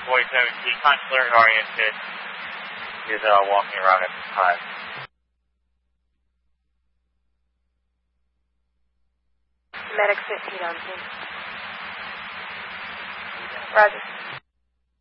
4017, consular and oriented, is walking around at this time. Medic 15 on scene. Roger.